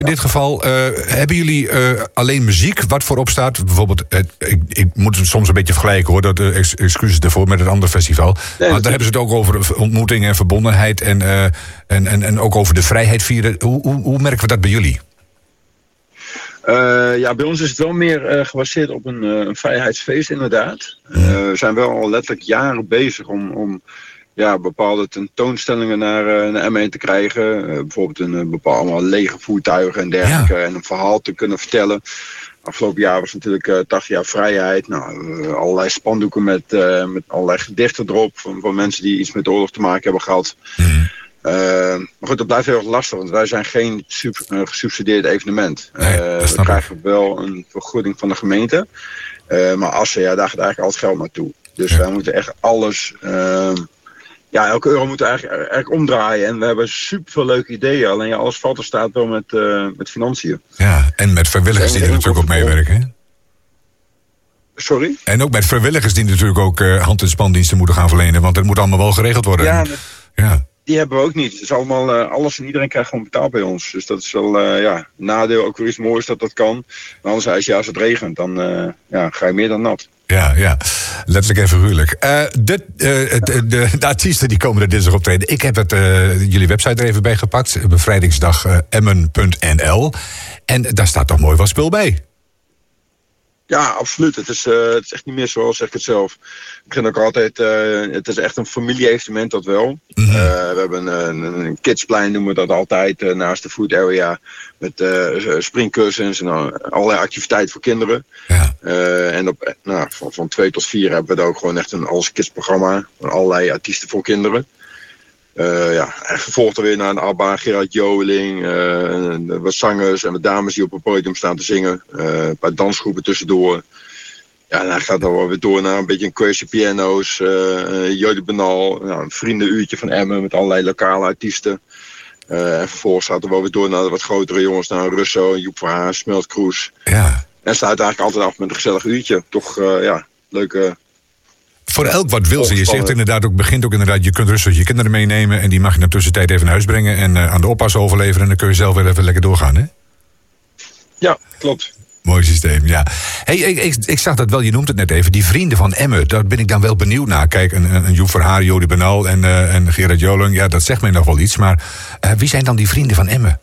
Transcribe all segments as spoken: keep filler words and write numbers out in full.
In dit geval, uh, hebben jullie uh, alleen muziek wat voorop staat? Bijvoorbeeld, uh, ik, ik moet het soms een beetje vergelijken hoor, dat, uh, ex- excuses daarvoor met het andere festival. Nee, maar daar hebben ze het ook over ontmoeting en verbondenheid en, uh, en, en, en ook over de vrijheid vieren. Hoe, hoe, hoe merken we dat bij jullie? Uh, ja, bij ons is het wel meer uh, gebaseerd op een, uh, een vrijheidsfeest inderdaad. Uh, we zijn wel al letterlijk jaren bezig om, om ja, bepaalde tentoonstellingen naar, uh, naar Emmen te krijgen. Uh, bijvoorbeeld een uh, bepaald allemaal lege voertuigen en dergelijke. Ja. En een verhaal te kunnen vertellen. Afgelopen jaar was natuurlijk uh, tachtig jaar vrijheid. Nou, uh, allerlei spandoeken met, uh, met allerlei gedichten erop. Van, van mensen die iets met de oorlog te maken hebben gehad. Mm. Uh, maar goed, dat blijft heel erg lastig, want wij zijn geen sub, uh, gesubsidieerd evenement. Nee, uh, we krijgen ik. wel een vergoeding van de gemeente. Uh, maar Assen, ja, daar gaat eigenlijk al het geld naartoe. Dus ja. wij moeten echt alles... Uh, ja, elke euro moeten we eigenlijk, eigenlijk omdraaien. En we hebben super veel leuke ideeën. Alleen ja, alles valt er staat wel met, uh, met financiën. Ja, en met vrijwilligers die er natuurlijk ook meewerken, hè? Sorry? En ook met vrijwilligers die natuurlijk ook uh, hand- en spandiensten moeten gaan verlenen. Want het moet allemaal wel geregeld worden. Ja, en, ja. Die hebben we ook niet. Het is allemaal, uh, alles en iedereen krijgt gewoon betaald bij ons. Dus dat is wel uh, ja, een nadeel. Ook weer iets moois dat dat kan. Maar anders, ja, als het regent, dan uh, ja, ga je meer dan nat. Ja, ja. Letterlijk en figuurlijk. Uh, de, uh, de, de, de artiesten die komen er dinsdag optreden. Ik heb het, uh, jullie website er even bij gepakt. Bevrijdingsdag uh, emmen punt n l. En daar staat toch mooi wat spul bij. Ja, absoluut. Het is, uh, het is echt niet meer zoals, zeg ik het zelf. Ik begin ook altijd, uh, het is echt een familie-evenement, dat wel. Mm-hmm. Uh, we hebben een, een kidsplein, noemen we dat altijd, uh, naast de food area. Met uh, springkussens en uh, allerlei activiteiten voor kinderen. Ja. Uh, en op, nou, van, van twee tot vier hebben we ook gewoon echt een alles kids programma. Van allerlei artiesten voor kinderen. Uh, ja, en gevolgd er weer naar een ABBA, Gerard Joling, uh, wat zangers en wat dames die op het podium staan te zingen. Uh, een paar dansgroepen tussendoor. Ja, en dan gaat dan wel weer door naar een beetje een Crazy Piano's, uh, Jody Benal, nou, een vriendenuurtje van Emmen met allerlei lokale artiesten. Uh, en vervolgens gaat er wel weer door naar de wat grotere jongens, naar Russo, Joep Verhaar, Smeltkroes. Ja. En sluit eigenlijk altijd af met een gezellig uurtje. Toch, uh, ja, leuke... Voor elk wat wil ze. Je zegt inderdaad ook, begint ook inderdaad, je kunt rustig je kinderen meenemen en die mag je in de tussentijd even naar huis brengen en uh, aan de oppas overleveren en dan kun je zelf weer even lekker doorgaan, hè? Ja, klopt. Mooi systeem, ja. Hey, ik, ik, ik zag dat wel, je noemt het net even, die vrienden van Emmen, daar ben ik dan wel benieuwd naar. Kijk, een, een Joep Verhaar, Jody Benal en, uh, en Gerard Joling, ja, dat zegt mij nog wel iets, maar uh, wie zijn dan die vrienden van Emmen?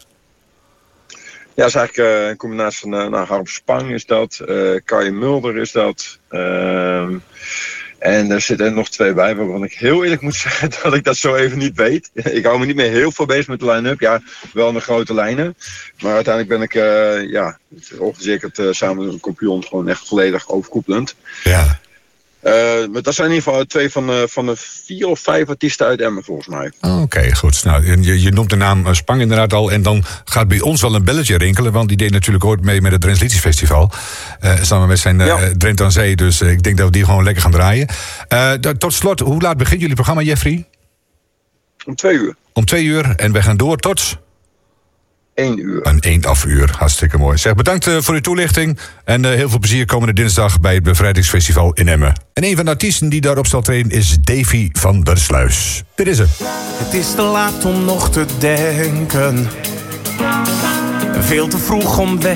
Ja, dat is eigenlijk uh, een combinatie van, uh, nou, Harm Spang is dat, uh, Kai Mulder is dat, uh, en er zitten er nog twee bij, waarvan ik heel eerlijk moet zeggen dat ik dat zo even niet weet. Ik hou me niet meer heel veel bezig met de line-up. Ja, wel in de grote lijnen. Maar uiteindelijk ben ik, uh, ja, organiseer het uh, samen met een kompion gewoon echt volledig overkoepelend. Ja. Uh, maar dat zijn in ieder geval twee van, uh, van de vier of vijf artiesten uit Emmen, volgens mij. Oké, okay, goed. Nou, je, je noemt de naam uh, Spang inderdaad al. En dan gaat bij ons wel een belletje rinkelen. Want die deed natuurlijk ooit mee met het Drents Liedjesfestival. Uh, samen met zijn uh, ja. Drent aan Zee. Dus uh, ik denk dat we die gewoon lekker gaan draaien. Uh, d- tot slot, hoe laat begint jullie programma, Jeffrey? Om twee uur. Om twee uur. En wij gaan door tot... Eén uur. Een één af uur. Hartstikke mooi. Zeg, bedankt uh, voor uw toelichting. En uh, heel veel plezier komende dinsdag bij het Bevrijdingsfestival in Emmen. En een van de artiesten die daarop zal treden is Davy van der Sluis. Dit is het. Het is te laat om nog te denken. Veel te vroeg om weg